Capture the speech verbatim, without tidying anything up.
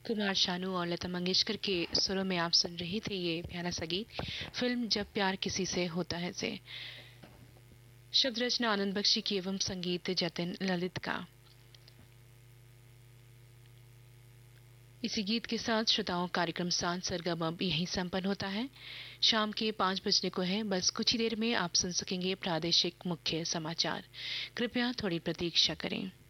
कुमार शानू और लता मंगेशकर के सुरों में आप सुन रहे थे ये प्यारा सा गीत फिल्म जब प्यार किसी से होता है से। शब्द रचना आनंद बख्शी की एवं संगीत जतिन ललित का। इसी गीत के साथ श्रोताओं कार्यक्रम सांझ सरगम अब यहीं संपन्न होता है। शाम के पांच बजने को है, बस कुछ ही देर में आप सुन सकेंगे प्रादेशिक मुख्य समाचार। कृपया थोड़ी प्रतीक्षा करें।